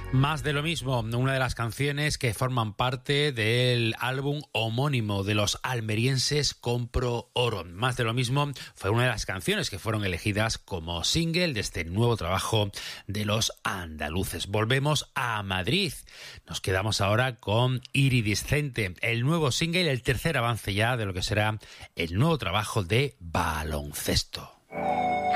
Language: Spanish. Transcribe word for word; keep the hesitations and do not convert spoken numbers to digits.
Más de lo mismo, una de las canciones que forman parte del álbum homónimo de los almerienses Compro Oro. Más de lo mismo fue una de las canciones que fueron elegidas como single de este nuevo trabajo de los andaluces. Volvemos a Madrid. Nos quedamos ahora con Iridiscente, el nuevo single, el tercer avance ya de lo que será el nuevo trabajo de Baloncesto.